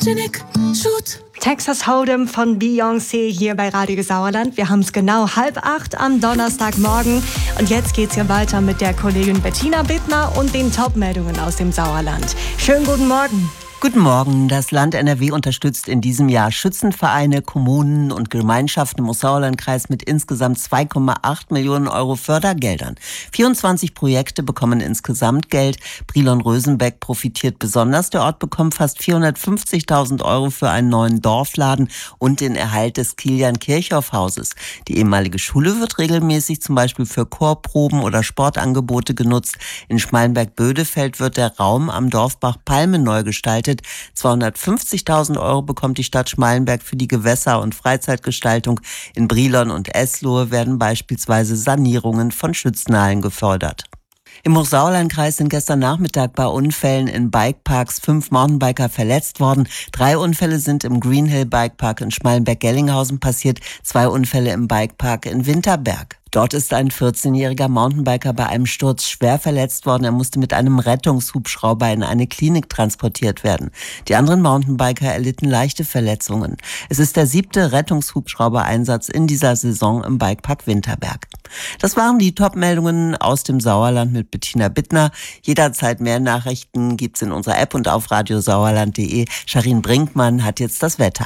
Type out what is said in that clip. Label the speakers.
Speaker 1: Photogenic Shoot.
Speaker 2: Texas Hold'em von Beyoncé hier bei Radio Sauerland. Wir haben es genau 7:30 am Donnerstagmorgen. Und jetzt geht's hier weiter mit der Kollegin Bettina Bittner und den Top-Meldungen aus dem Sauerland. Schönen guten Morgen.
Speaker 3: Guten Morgen. Das Land NRW unterstützt in diesem Jahr Schützenvereine, Kommunen und Gemeinschaften im Sauerlandkreis mit insgesamt 2,8 Millionen Euro Fördergeldern. 24 Projekte bekommen insgesamt Geld. Brilon-Rösenbeck profitiert besonders. Der Ort bekommt fast 450.000 Euro für einen neuen Dorfladen und den Erhalt des Kilian-Kirchhoff-Hauses. Die ehemalige Schule wird regelmäßig zum Beispiel für Chorproben oder Sportangebote genutzt. In Schmalenberg-Bödefeld wird der Raum am Dorfbach Palme neu gestaltet. 250.000 Euro bekommt die Stadt Schmalenberg für die Gewässer- und Freizeitgestaltung. In Brilon und Eslohe werden beispielsweise Sanierungen von Schützenhallen gefördert. Im Hochsauerlandkreis sind gestern Nachmittag bei Unfällen in Bikeparks 5 Mountainbiker verletzt worden. 3 Unfälle sind im Greenhill Bikepark in Schmalenberg-Gellinghausen passiert, 2 Unfälle im Bikepark in Winterberg. Dort ist ein 14-jähriger Mountainbiker bei einem Sturz schwer verletzt worden. Er musste mit einem Rettungshubschrauber in eine Klinik transportiert werden. Die anderen Mountainbiker erlitten leichte Verletzungen. Es ist der 7. Rettungshubschrauber-Einsatz in dieser Saison im Bikepark Winterberg. Das waren die Top-Meldungen aus dem Sauerland mit Bettina Bittner. Jederzeit mehr Nachrichten gibt's in unserer App und auf radiosauerland.de. Sharin Brinkmann hat jetzt das Wetter.